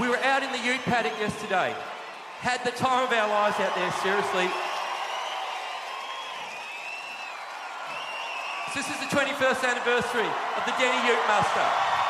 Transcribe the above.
We were out in the ute paddock yesterday. Had the time of our lives out there, seriously. This is the 21st anniversary of the Denny Ute Muster.